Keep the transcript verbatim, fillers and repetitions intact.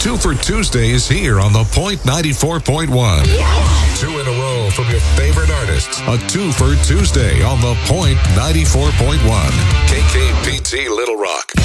Two for Tuesday is here on The Point ninety-four point one. Two in a row from your favorite artists. A Two for Tuesday on The Point ninety-four point one. K K P T Little Rock.